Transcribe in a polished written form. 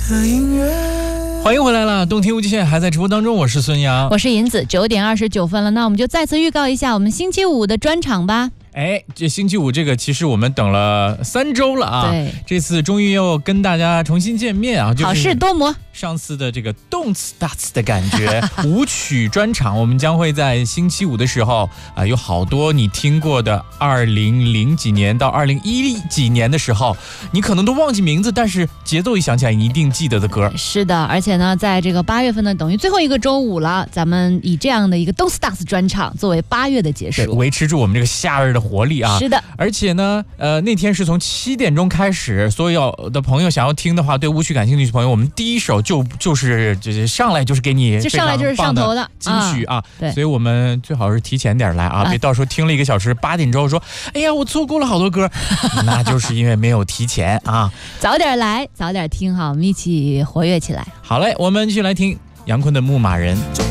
的音乐。 欢迎回来了，动听无极限还在直播当中，我是孙阳， 我是银子，9点29分了，那我们就再次预告一下我们星期五的专场吧。 这星期五这个其实我们等了3周了啊， 对， 这次终于又跟大家重新见面啊， 好事多磨。 上次的这个动次打次的感觉，舞曲专场，我们将会在星期五的时候有好多你听过的2000几年到2010几年的时候，你可能都忘记名字，但是节奏一想起来你一定记得的歌。 是的，而且呢，在这个8月份呢，等于最后一个周五了，咱们以这样的一个动次打次专场作为8月的结束， 维持住我们这个夏日的活力啊。 是的， 而且呢，那天是从7点钟开始，所有的朋友想要听的话，对舞曲感兴趣的朋友，我们第一首就是上来就是给你就上来就是上头的金曲啊， 对， 所以我们最好是提前点来啊，别到时候听了1个小时8点之后说，哎呀，我错过了好多歌，那就是因为没有提前啊。 早点来，早点听哈，我们一起活跃起来。 好嘞，我们继续来听杨坤的《牧马人》。